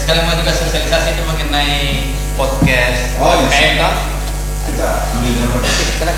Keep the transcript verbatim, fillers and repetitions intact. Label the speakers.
Speaker 1: sekalian mau juga sosialisasi itu mengenai podcast
Speaker 2: Oh, iya.
Speaker 1: K M K.
Speaker 2: Kita ambil gambar.
Speaker 1: Silakan.